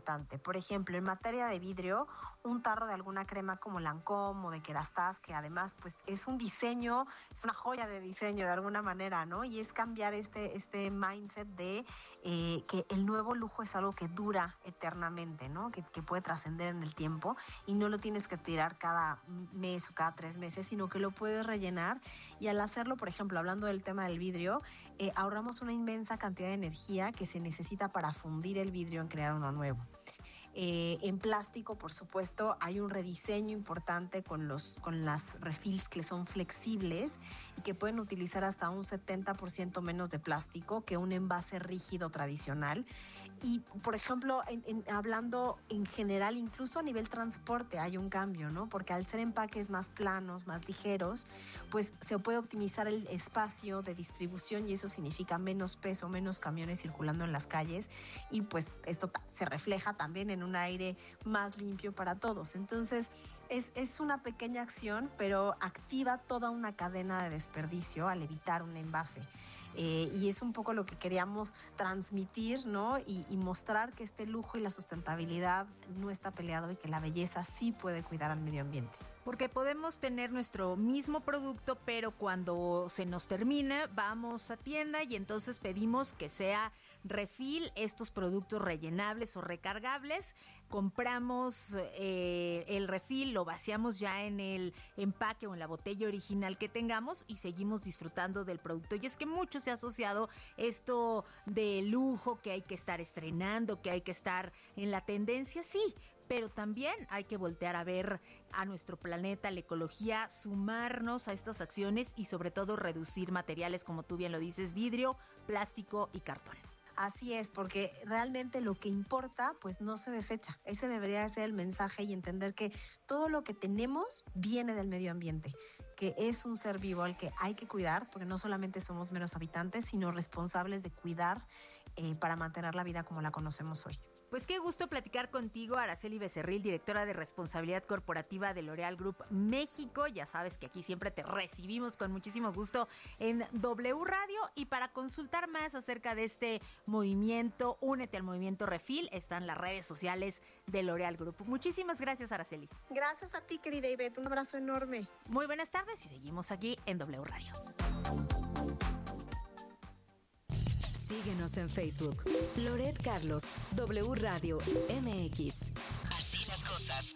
importante. Por ejemplo, en materia de vidrio, un tarro de alguna crema como Lancôme o de Kerastase, que además pues es un diseño, es una joya de diseño de alguna manera, ¿no? Y es cambiar este mindset de que el nuevo lujo es algo que dura eternamente, ¿no? Que puede trascender en el tiempo y no lo tienes que tirar cada mes o cada 3 meses, sino que lo puedes rellenar. Y al hacerlo, por ejemplo, hablando del tema del vidrio, ahorramos una inmensa cantidad de energía que se necesita para fundir el vidrio en crear uno nuevo. En plástico, por supuesto, hay un rediseño importante con las refills que son flexibles y que pueden utilizar hasta un 70% menos de plástico que un envase rígido tradicional. Y, por ejemplo, hablando en general, incluso a nivel transporte hay un cambio, ¿no? Porque al ser empaques más planos, más ligeros, pues se puede optimizar el espacio de distribución y eso significa menos peso, menos camiones circulando en las calles y pues esto se refleja también en un aire más limpio para todos. Entonces, es una pequeña acción, pero activa toda una cadena de desperdicio al evitar un envase. Y es un poco lo que queríamos transmitir, ¿no? Y mostrar que este lujo y la sustentabilidad no está peleado y que la belleza sí puede cuidar al medio ambiente. Porque podemos tener nuestro mismo producto, pero cuando se nos termina, vamos a tienda y entonces pedimos que sea refill, estos productos rellenables o recargables. Compramos el refill, lo vaciamos ya en el empaque o en la botella original que tengamos y seguimos disfrutando del producto. Y es que mucho se ha asociado esto de lujo, que hay que estar estrenando, que hay que estar en la tendencia, sí, pero también hay que voltear a ver a nuestro planeta, la ecología, sumarnos a estas acciones y sobre todo reducir materiales, como tú bien lo dices, vidrio, plástico y cartón. Así es, porque realmente lo que importa, pues no se desecha. Ese debería ser el mensaje y entender que todo lo que tenemos viene del medio ambiente, que es un ser vivo al que hay que cuidar, porque no solamente somos meros habitantes, sino responsables de cuidar para mantener la vida como la conocemos hoy. Pues qué gusto platicar contigo, Araceli Becerril, directora de Responsabilidad Corporativa de L'Oréal Group México. Ya sabes que aquí siempre te recibimos con muchísimo gusto en W Radio. Y para consultar más acerca de este movimiento, únete al movimiento Refill, están las redes sociales de L'Oréal Group. Muchísimas gracias, Araceli. Gracias a ti, querida Ivette. Un abrazo enorme. Muy buenas tardes y seguimos aquí en W Radio. Síguenos en Facebook. Loret Carlos, W Radio MX. Así las cosas.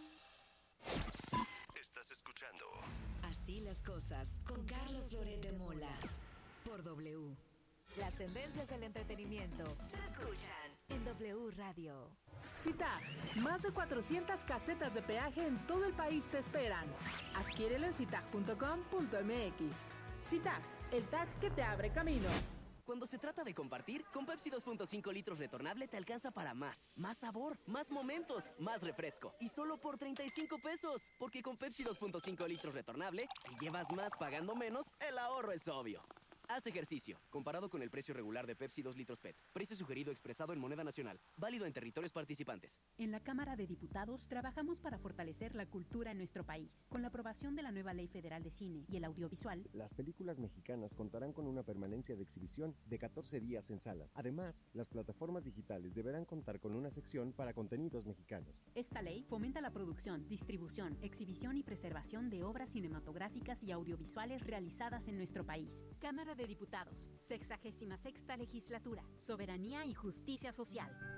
Estás escuchando Así las cosas con Carlos Loret de Mola por W. Las tendencias del entretenimiento se escuchan en W Radio. CITAG, más de 400 casetas de peaje en todo el país te esperan. Adquiérelo en citag.com.mx. CITAG, el tag que te abre camino. Cuando se trata de compartir, con Pepsi 2.5 litros retornable te alcanza para más. Más sabor, más momentos, más refresco. Y solo por 35 pesos. Porque con Pepsi 2.5 litros retornable, si llevas más pagando menos, el ahorro es obvio. Haz ejercicio. Comparado con el precio regular de Pepsi 2 litros PET. Precio sugerido expresado en moneda nacional. Válido en territorios participantes. En la Cámara de Diputados trabajamos para fortalecer la cultura en nuestro país. Con la aprobación de la nueva Ley Federal de Cine y el Audiovisual, las películas mexicanas contarán con una permanencia de exhibición de 14 días en salas. Además, las plataformas digitales deberán contar con una sección para contenidos mexicanos. Esta ley fomenta la producción, distribución, exhibición y preservación de obras cinematográficas y audiovisuales realizadas en nuestro país. Cámara de Diputados, 66ª Legislatura, Soberanía y Justicia Social.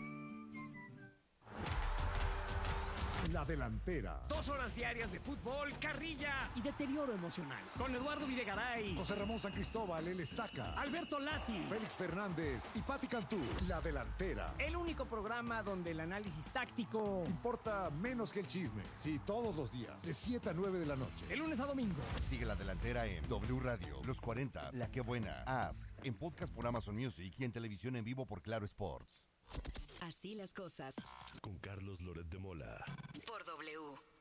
La Delantera. 2 horas diarias de fútbol, carrilla y deterioro emocional. Con Eduardo Videgaray, José Ramón San Cristóbal, el Estaca, Alberto Lati, Félix Fernández y Pati Cantú. La Delantera. El único programa donde el análisis táctico importa menos que el chisme. Sí, todos los días, de 7 a 9 de la noche. De lunes a domingo. Sigue La Delantera en W Radio, Los 40, La Que Buena, AS, en podcast por Amazon Music y en televisión en vivo por Claro Sports. Así las cosas. Con Carlos Loret de Mola. Por W.